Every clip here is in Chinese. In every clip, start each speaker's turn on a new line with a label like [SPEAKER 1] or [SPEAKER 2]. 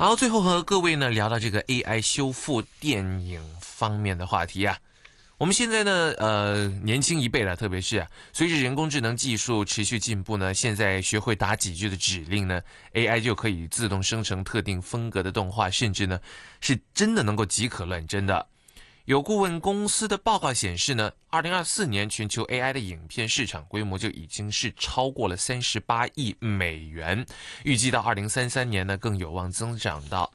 [SPEAKER 1] 好，最后和各位呢聊到这个 AI 修复电影方面的话题啊。我们现在呢，年轻一辈了，特别是随着人工智能技术持续进步呢，现在学会打几句的指令呢，AI 就可以自动生成特定风格的动画，甚至呢，是真的能够即可乱真的。有顾问公司的报告显示呢，2024年全球 AI 的影片市场规模就已经是超过了38亿美元，预计到2033年呢，更有望增长到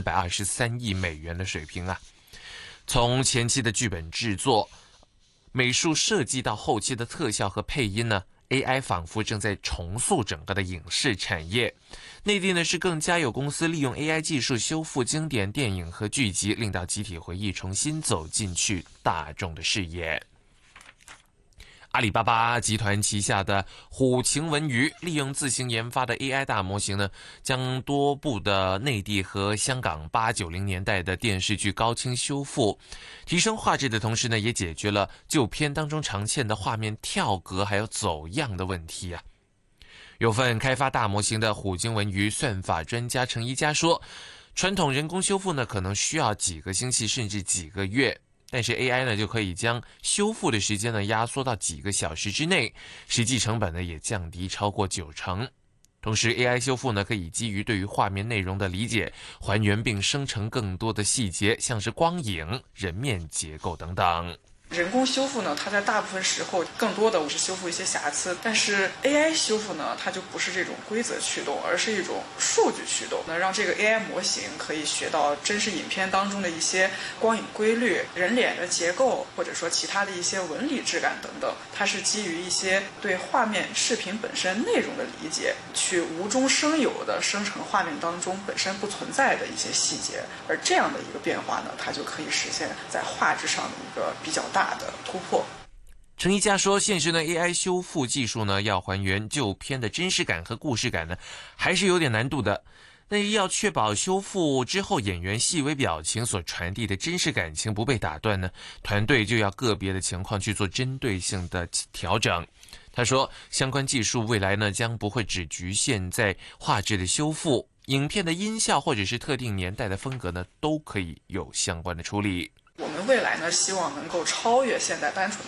[SPEAKER 1] 423亿美元的水平啊。从前期的剧本制作、美术设计到后期的特效和配音呢，AI 仿佛正在重塑整个的影视产业。内地呢是更加有公司利用 AI 技术修复经典电影和剧集，令到集体回忆重新走进去大众的视野。阿里巴巴集团旗下的虎晴文娱利用自行研发的 AI 大模型呢，将多部的内地和香港8、90年代的电视剧高清修复，提升画质的同时呢，也解决了旧片当中常见的画面跳格还有走样的问题啊。有份开发大模型的虎晴文娱算法专家程一佳说，传统人工修复呢，可能需要几个星期甚至几个月。但是 AI 呢就可以将修复的时间呢压缩到几个小时之内，实际成本呢也降低超过90%。同时 AI 修复呢可以基于对于画面内容的理解，还原并生成更多的细节，像是光影、人面结构等等。
[SPEAKER 2] 人工修复呢，它在大部分时候更多的是修复一些瑕疵，但是 AI 修复呢，它就不是这种规则驱动，而是一种数据驱动，能让这个 AI 模型可以学到真实影片当中的一些光影规律、人脸的结构，或者说其他的一些纹理质感等等。它是基于一些对画面、视频本身内容的理解，去无中生有的生成画面当中本身不存在的一些细节，而这样的一个变化呢，它就可以实现在画质上的一个比较大的突破。
[SPEAKER 1] 程一佳说，现实呢 AI 修复技术呢要还原旧片的真实感和故事感呢，还是有点难度的。但是要确保修复之后演员细微表情所传递的真实感情不被打断呢，团队就要个别的情况去做针对性的调整。他说，相关技术未来呢将不会只局限在画质的修复，影片的音效或者是特定年代的风格呢，都可以有相关的处理。
[SPEAKER 2] 我们未来呢，希望能够超越现在单纯的